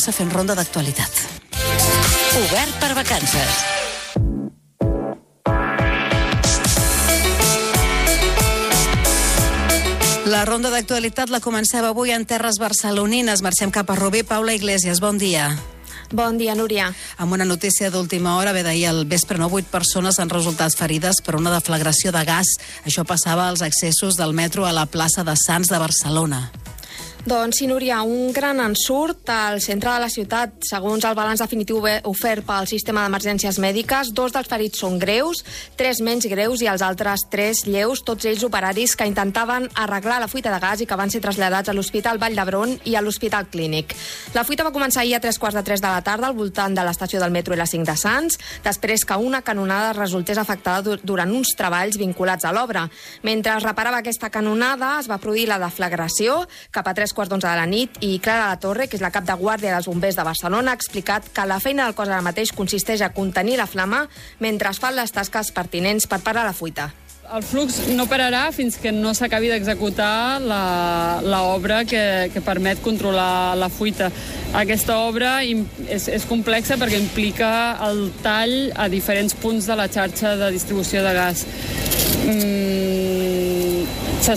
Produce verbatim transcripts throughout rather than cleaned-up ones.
Mollerussa fent ronda d'actualitat. Obert per vacances. La ronda d'actualitat la comencem avui en terres barcelonines. Marxem cap a Rubí. Paula Iglesias, bon dia. Bon dia, Núria. Amb una notícia d'última hora, ve d'ahir al vespre, no? Vuit persones han resultat ferides per una deflagració de gas. Això passava als accessos del metro a la plaça de Sants de Barcelona. Doncs sí, Núria, un gran ensurt al centre de la ciutat. Segons el balanç definitiu ofert pel sistema d'emergències mèdiques, dos dels ferits són greus, tres menys greus i els altres tres lleus, tots ells operaris que intentaven arreglar la fuita de gas i que van ser traslladats a l'Hospital Vall d'Hebron i a l'Hospital Clínic. La fuita va començar ahir a tres quarts de tres de la tarda al voltant de l'estació del metro L cinc de Sants, després que una canonada resultés afectada durant uns treballs vinculats a l'obra. Mentre es reparava aquesta canonada, es va produir la deflagració cap a tres quarts d'onze de la nit i Clara Latorre, que és la cap de guàrdia dels bombers de Barcelona, ha explicat que la feina del cos ara mateix consisteix a contenir la flama mentre es fan les tasques pertinents per parar la fuita. El flux no pararà fins que no s'acabi d'executar l'obra que, que permet controlar la fuita. Aquesta obra és, és complexa perquè implica el tall a diferents punts de la xarxa de distribució de gas. Mm,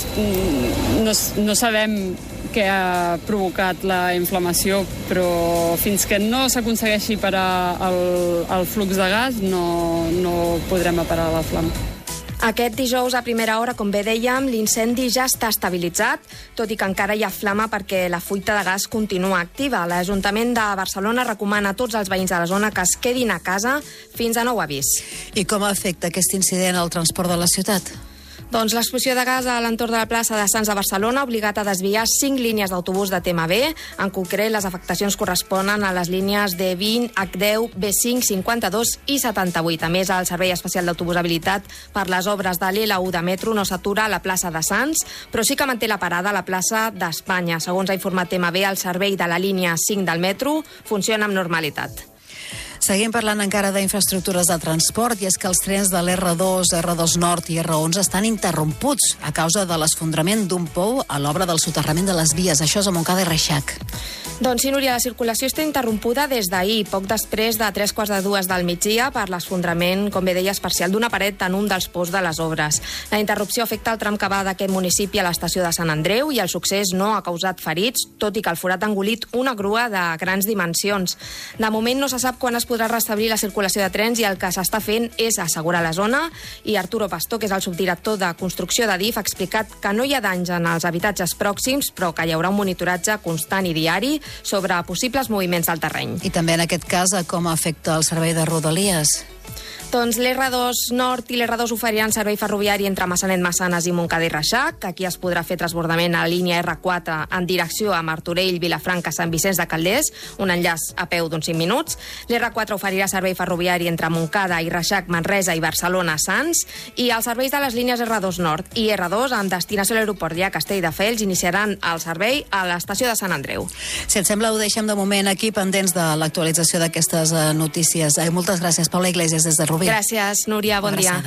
no, no sabem què ha provocat la inflamació, però fins que no s'aconsegueixi parar el, el flux de gas no, no podrem parar la flama. Aquest dijous a primera hora, com bé dèiem, l'incendi ja està estabilitzat, tot i que encara hi ha flama perquè la fuita de gas continua activa. L'Ajuntament de Barcelona recomana a tots els veïns de la zona que es quedin a casa fins a nou avís. I com afecta aquest incident al transport de la ciutat? Doncs l'explosió de gas a l'entorn de la plaça de Sants de Barcelona ha obligat a desviar cinc línies d'autobús de T M B. En concret, les afectacions corresponen a les línies D vint, H deu, B cinc, cinquanta-dos i setanta-vuit. A més, el Servei Especial d'Autobús habilitat per les obres de l'L u de metro no s'atura a la plaça de Sants, però sí que manté la parada a la plaça d'Espanya. Segons ha informat T M B, el servei de la línia cinc del metro funciona amb normalitat. Seguim parlant encara d'infraestructures de transport i és que els trens de l'R dos, R dos Nord i R onze estan interromputs a causa de l'esfondrament d'un pou a l'obra del soterrament de les vies. Això és a Montcada i Reixac. Doncs sí, Núria, la circulació està interrompuda des d'ahir, poc després de tres quarts de dues del migdia, per l'esfondrament, com bé deies, parcial d'una paret en un dels pous de les obres. La interrupció afecta el tram que va d'aquest municipi a l'estació de Sant Andreu i el succés no ha causat ferits, tot i que el forat ha engolit una grua de grans dimensions. De moment no se sap quan es podrà restablir la circulació de trens i el que s'està fent és assegurar la zona, i Arturo Pastor, que és el subdirector de construcció de D I F, ha explicat que no hi ha danys en els habitatges pròxims, però que hi haurà un monitoratge constant i diari sobre possibles moviments del terreny. I també en aquest cas com afecta el servei de Rodalies? Doncs l'R dos Nord i l'R dos oferiran servei ferroviari entre Massanet, Massanes i Montcada i Reixac. Aquí es podrà fer transbordament a la línia R quatre en direcció a Martorell, Vilafranca, Sant Vicenç de Calders, un enllaç a peu d'uns cinc minuts. L'R quatre oferirà servei ferroviari entre Montcada i Reixac, Manresa i Barcelona, Sants, i els serveis de les línies R dos Nord i R dos amb destinació a l'aeroport i a Castelldefels iniciaran el servei a l'estació de Sant Andreu. Si et sembla, ho deixem de moment aquí, pendents de l'actualització d'aquestes notícies. Moltes gràcies, Paula Iglesias, des de Rubí. Gràcies, Núria, bon dia.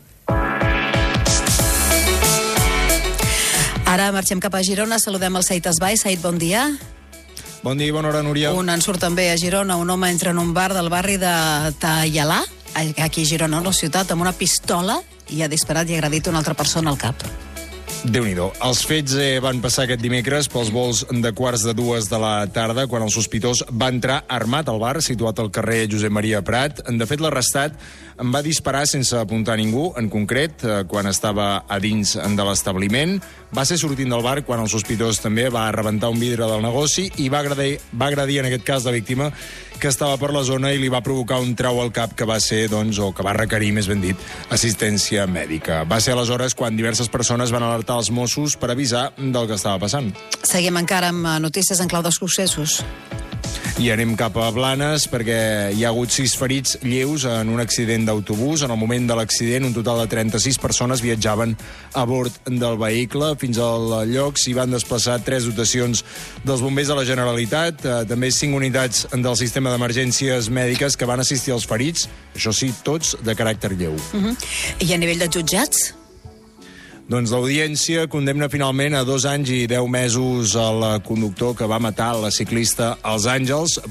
Ara marxem cap a Girona, saludem el Said Esbai. Said, bon dia. Bon dia i bona hora, Núria. Un ensurt també a Girona, un home entra en un bar del barri de Tallalà, aquí a Girona, la ciutat, amb una pistola, i ha disparat i ha agredit una altra persona al cap. Déu-n'hi-do. Els fets eh, van passar aquest dimecres pels vols de quarts de dues de la tarda, quan el sospitós va entrar armat al bar, situat al carrer Josep Maria Prat. De fet, l'arrestat en va disparar sense apuntar a ningú, en concret, eh, quan estava a dins de l'establiment. Va ser sortint del bar quan el sospitós també va rebentar un vidre del negoci i va agredir, va agredir en aquest cas, la víctima, que estava per la zona, i li va provocar un trau al cap que va ser, doncs, o que va requerir, més ben dit, assistència mèdica. Va ser aleshores quan diverses persones van alertar els Mossos per avisar del que estava passant. Seguim encara amb notícies en clau de successos. I anem cap a Blanes, perquè hi ha hagut sis ferits lleus en un accident d'autobús. En el moment de l'accident, un total de trenta-sis persones viatjaven a bord del vehicle. Fins al lloc s'hi van desplaçar tres dotacions dels bombers de la Generalitat, eh, també cinc unitats del sistema d'emergències mèdiques que van assistir als ferits, això sí, tots de caràcter lleu. Uh-huh. I a nivell de jutjats? Doncs l'audiència condemna finalment a dos anys i deu mesos al conductor que va matar la ciclista als Àngels